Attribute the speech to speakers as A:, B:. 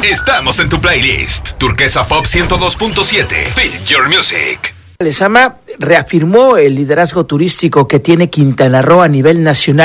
A: Estamos en tu playlist. Turquesa Pop 102.7. Feel your music.
B: Lezama reafirmó el liderazgo turístico que tiene Quintana Roo a nivel nacional.